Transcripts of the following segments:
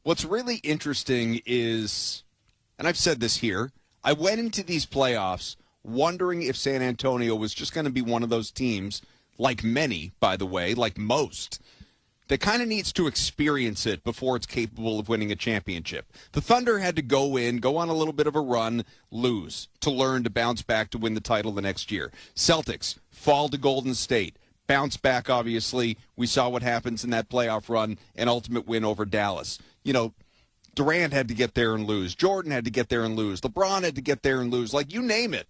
What's really interesting is, and I've said this here, I went into these playoffs wondering if San Antonio was just going to be one of those teams, like many, by the way, like most, that kind of needs to experience it before it's capable of winning a championship. The Thunder had to go on a little bit of a run, lose, to learn to bounce back to win the title the next year. Celtics fall to Golden State. Bounce back, obviously. We saw what happens in that playoff run, an ultimate win over Dallas. You know, Durant had to get there and lose. Jordan had to get there and lose. LeBron had to get there and lose. Like, you name it.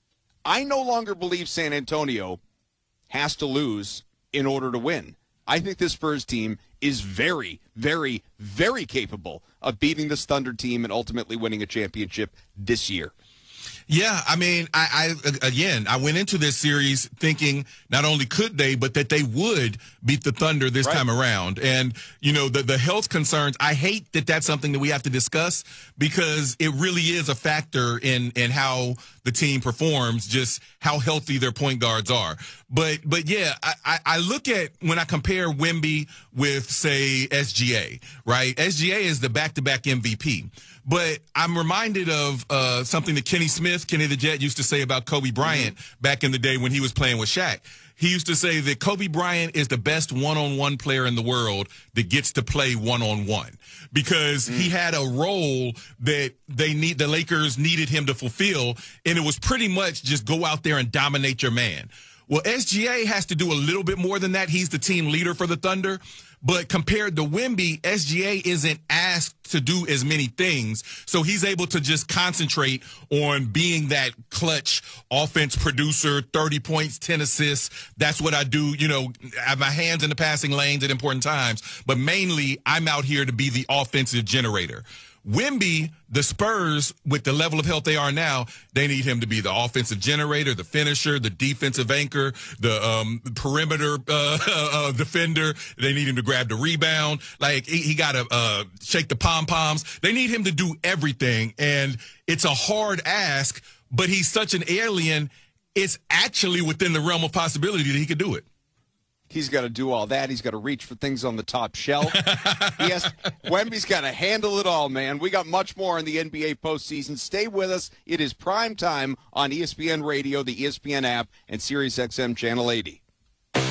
I no longer believe San Antonio has to lose in order to win. I think this Spurs team is very, very, very capable of beating this Thunder team and ultimately winning a championship this year. Yeah, I mean, I went into this series thinking not only could they, but that they would beat the Thunder this time around. And, you know, the health concerns, I hate that that's something that we have to discuss because it really is a factor in how the team performs, just how healthy their point guards are. But yeah, I look at when I compare Wemby with, say, SGA, right? SGA is the back-to-back MVP. But I'm reminded of something that Kenny the Jet, used to say about Kobe Bryant back in the day when he was playing with Shaq. He used to say that Kobe Bryant is the best one-on-one player in the world that gets to play one-on-one because he had a role that the Lakers needed him to fulfill, and it was pretty much just go out there and dominate your man. Well, SGA has to do a little bit more than that. He's the team leader for the Thunder. But compared to Wemby, SGA isn't asked to do as many things. So he's able to just concentrate on being that clutch offense producer, 30 points, 10 assists. That's what I do. You know, I have my hands in the passing lanes at important times. But mainly, I'm out here to be the offensive generator. Wemby, the Spurs, with the level of health they are now, they need him to be the offensive generator, the finisher, the defensive anchor, the perimeter defender. They need him to grab the rebound. Like, he got to shake the pom-poms. They need him to do everything, and it's a hard ask, but he's such an alien, it's actually within the realm of possibility that he could do it. He's got to do all that. He's got to reach for things on the top shelf. Wemby's got to handle it all, man. We got much more in the NBA postseason. Stay with us. It is prime time on ESPN Radio, the ESPN app, and SiriusXM Channel 80. The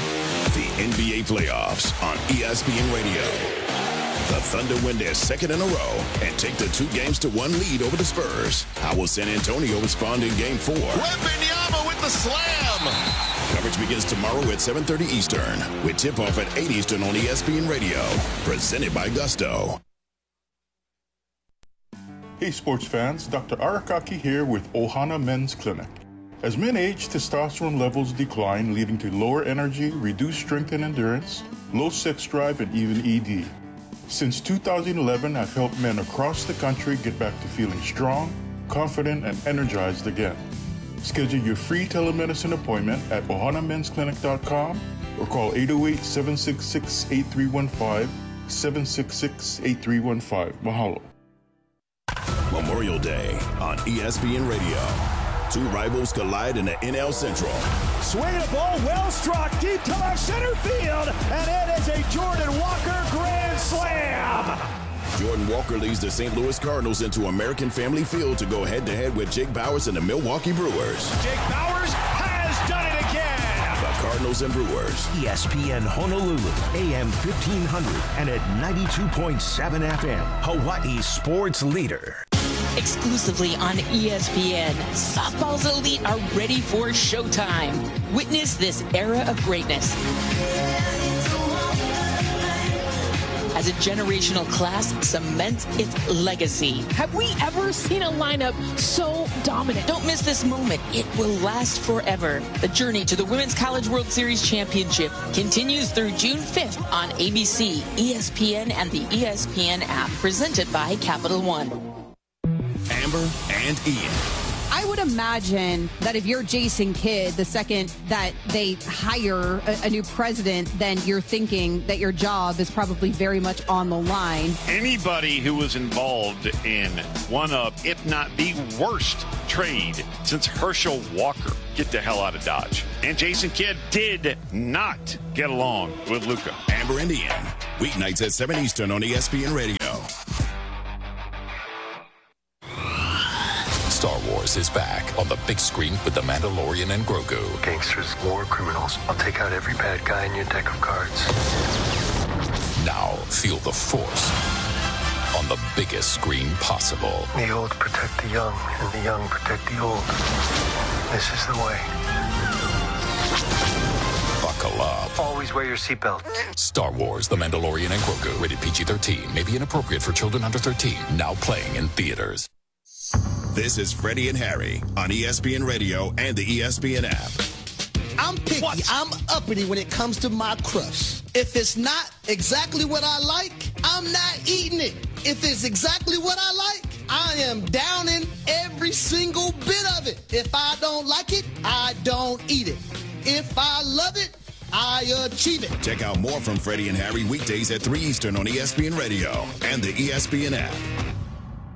NBA playoffs on ESPN Radio. The Thunder win their second in a row and take the 2-1 lead over the Spurs. How will San Antonio respond in Game 4? Wembanyama with the slam. Coverage begins tomorrow at 7:30 Eastern with tip-off at 8 Eastern on ESPN Radio. Presented by Gusto. Hey sports fans, Dr. Arakaki here with Ohana Men's Clinic. As men age, testosterone levels decline, leading to lower energy, reduced strength and endurance, low sex drive, and even ED. Since 2011, I've helped men across the country get back to feeling strong, confident, and energized again. Schedule your free telemedicine appointment at ohanamensclinic.com or call 808-766-8315, 766-8315. Mahalo. Memorial Day on ESPN Radio. Two rivals collide in the NL Central. Swing a ball, well struck, deep to left center field, and it is a Jordan Walker grand slam. Jordan Walker leads the St. Louis Cardinals into American Family Field to go head-to-head with Jake Bauers and the Milwaukee Brewers. Jake Bauers has done it again. The Cardinals and Brewers. ESPN Honolulu, AM 1500 and at 92.7 FM, Hawaii's sports leader. Exclusively on ESPN, softball's elite are ready for showtime. Witness this era of greatness as a generational class cements its legacy. Have we ever seen a lineup so dominant? Don't miss this moment. It will last forever. The journey to the Women's College World Series Championship continues through June 5th on ABC, ESPN, and the ESPN app, presented by Capital One. Amber and Ian. I would imagine that if you're Jason Kidd, the second that they hire a new president, then you're thinking that your job is probably very much on the line. Anybody who was involved in one of, if not the worst trade since Herschel Walker, get the hell out of Dodge. And Jason Kidd did not get along with Luka. Amber and Ian, weeknights at 7 Eastern on ESPN Radio. Force is back on the big screen with The Mandalorian and Grogu. Gangsters, war criminals. I'll take out every bad guy in your deck of cards. Now feel the Force on the biggest screen possible. The old protect the young, and the young protect the old. This is the way. Buckle up. Always wear your seatbelt. Star Wars, The Mandalorian and Grogu. Rated PG-13. May be inappropriate for children under 13. Now playing in theaters. This is Freddie and Harry on ESPN Radio and the ESPN app. I'm picky. I'm uppity when it comes to my crust. If it's not exactly what I like, I'm not eating it. If it's exactly what I like, I am downing every single bit of it. If I don't like it, I don't eat it. If I love it, I achieve it. Check out more from Freddie and Harry weekdays at 3 Eastern on ESPN Radio and the ESPN app.